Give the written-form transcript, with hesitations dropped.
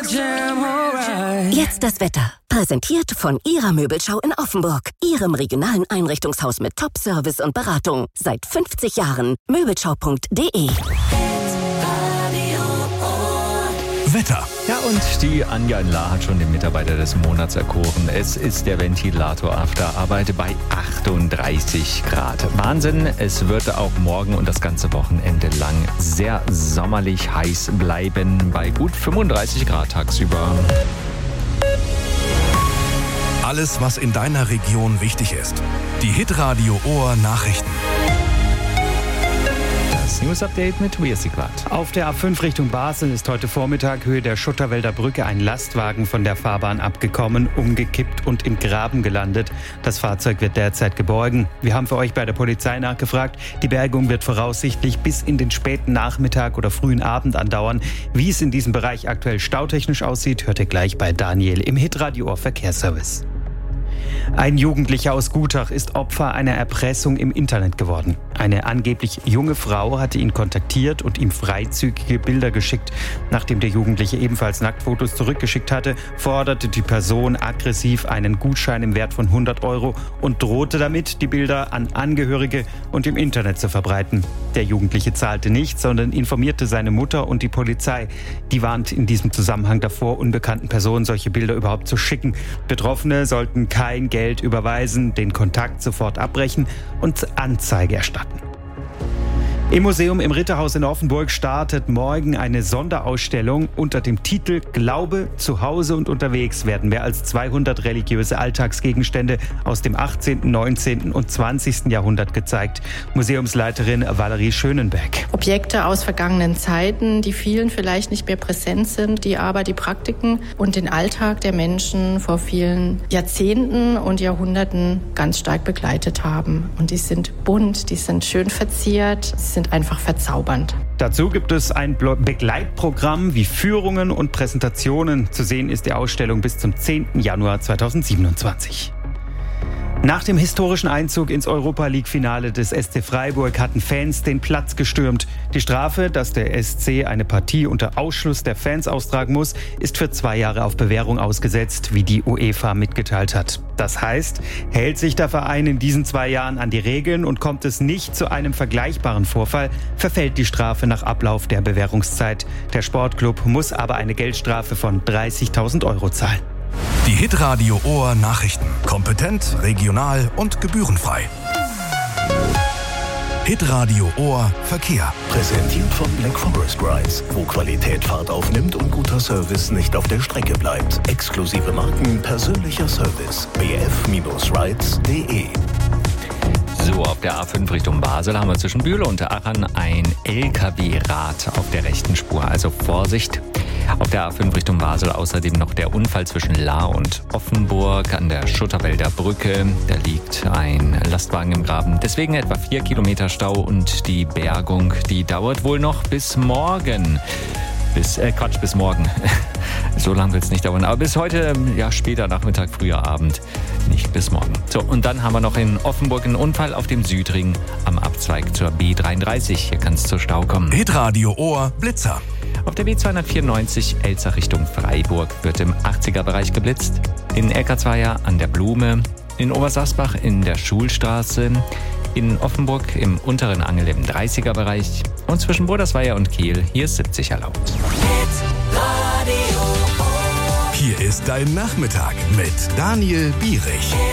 Jetzt das Wetter. Präsentiert von Ihrer Möbelschau in Offenburg. Ihrem regionalen Einrichtungshaus mit Top-Service und Beratung. Seit 50 Jahren. Möbelschau.de. Wetter. Ja, und die Anja in Lahr hat schon den Mitarbeiter des Monats erkoren. Es ist der Ventilator After Arbeit bei 38 Grad. Wahnsinn, es wird auch morgen und das ganze Wochenende lang sehr sommerlich heiß bleiben bei gut 35 Grad tagsüber. Alles, was in deiner Region wichtig ist. Die Hitradio Ohr Nachrichten. Das News-Update mit Wiesiquat. Auf der A5 Richtung Basel ist heute Vormittag Höhe der Schutterwälder Brücke ein Lastwagen von der Fahrbahn abgekommen, umgekippt und im Graben gelandet. Das Fahrzeug wird derzeit geborgen. Wir haben für euch bei der Polizei nachgefragt. Die Bergung wird voraussichtlich bis in den späten Nachmittag oder frühen Abend andauern. Wie es in diesem Bereich aktuell stautechnisch aussieht, hört ihr gleich bei Daniel im Hitradio Ohr Verkehrsservice. Ein Jugendlicher aus Gutach ist Opfer einer Erpressung im Internet geworden. Eine angeblich junge Frau hatte ihn kontaktiert und ihm freizügige Bilder geschickt. Nachdem der Jugendliche ebenfalls Nacktfotos zurückgeschickt hatte, forderte die Person aggressiv einen Gutschein im Wert von 100 € und drohte damit, die Bilder an Angehörige und im Internet zu verbreiten. Der Jugendliche zahlte nicht, sondern informierte seine Mutter und die Polizei. Die warnt in diesem Zusammenhang davor, unbekannten Personen solche Bilder überhaupt zu schicken. Betroffene sollten kein Geld überweisen, den Kontakt sofort abbrechen und Anzeige erstatten. Im Museum im Ritterhaus in Offenburg startet morgen eine Sonderausstellung unter dem Titel Glaube, zu Hause und unterwegs werden mehr als 200 religiöse Alltagsgegenstände aus dem 18., 19. und 20. Jahrhundert gezeigt. Museumsleiterin Valerie Schönenberg. Objekte aus vergangenen Zeiten, die vielen vielleicht nicht mehr präsent sind, die aber die Praktiken und den Alltag der Menschen vor vielen Jahrzehnten und Jahrhunderten ganz stark begleitet haben. Und die sind bunt, die sind schön verziert, sind einfach verzaubernd. Dazu gibt es ein Begleitprogramm wie Führungen und Präsentationen. Zu sehen ist die Ausstellung bis zum 10. Januar 2027. Nach dem historischen Einzug ins Europa-League-Finale des SC Freiburg hatten Fans den Platz gestürmt. Die Strafe, dass der SC eine Partie unter Ausschluss der Fans austragen muss, ist für 2 Jahre auf Bewährung ausgesetzt, wie die UEFA mitgeteilt hat. Das heißt, hält sich der Verein in diesen 2 Jahren an die Regeln und kommt es nicht zu einem vergleichbaren Vorfall, verfällt die Strafe nach Ablauf der Bewährungszeit. Der Sportclub muss aber eine Geldstrafe von 30.000 € zahlen. Die Hitradio Ohr Nachrichten. Kompetent, regional und gebührenfrei. Hitradio Ohr Verkehr. Präsentiert von Black Forest Rides, wo Qualität Fahrt aufnimmt und guter Service nicht auf der Strecke bleibt. Exklusive Marken, persönlicher Service. bf-rides.de. So, auf der A5 Richtung Basel haben wir zwischen Bühle und Aachen ein LKW-Rad auf der rechten Spur. Also Vorsicht. Auf der A5 Richtung Basel außerdem noch der Unfall zwischen Lahr und Offenburg an der Schutterwälder Brücke. Da liegt ein Lastwagen im Graben. Deswegen etwa 4 Kilometer Stau und die Bergung, die dauert wohl noch bis morgen. Bis morgen. So lange wird es nicht dauern. Aber bis heute, ja, später Nachmittag, früher Abend. Nicht bis morgen. So, und dann haben wir noch in Offenburg einen Unfall auf dem Südring am Abzweig zur B33. Hier kann es zu Stau kommen. Hitradio Ohr Blitzer. Auf der B294 Elzach Richtung Freiburg wird im 80er-Bereich geblitzt. In Eckartsweier an der Blume. In Obersasbach in der Schulstraße. In Offenburg im unteren Angel im 30er-Bereich. Und zwischen Bodersweier und Kiel, hier ist 70 erlaubt. Hier ist dein Nachmittag mit Daniel Bierich.